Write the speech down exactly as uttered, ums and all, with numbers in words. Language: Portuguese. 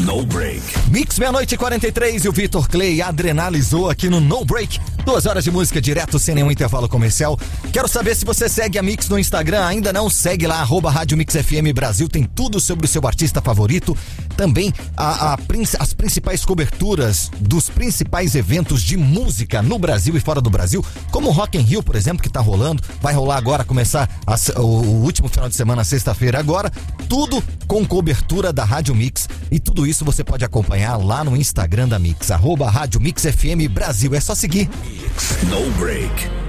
No Break. Mix meia-noite e quarenta e três e o Vitor Clay adrenalizou aqui no No Break. Duas horas de música direto, sem nenhum intervalo comercial. Quero saber se você segue a Mix no Instagram. Ainda não? Segue lá, arroba Rádio Mix F M Brasil. Tem tudo sobre o seu artista favorito. Também a, a, as principais coberturas dos principais eventos de música no Brasil e fora do Brasil. Como o Rock in Rio, por exemplo, que tá rolando. Vai rolar agora, começar a, o, o último final de semana, sexta-feira agora. Tudo com cobertura da Rádio Mix. E tudo isso você pode acompanhar lá no Instagram da Mix, arroba Rádio Mix F M Brasil. É só seguir. No Break.